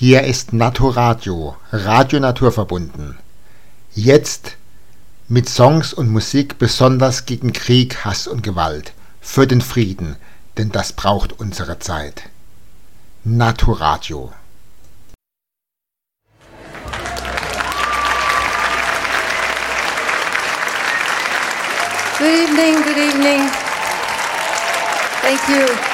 Hier ist Naturadio, Radio naturverbunden. Jetzt mit Songs und Musik besonders gegen Krieg, Hass und Gewalt, für den Frieden, denn das braucht unsere Zeit. Naturadio. Good evening, good evening. Thank you.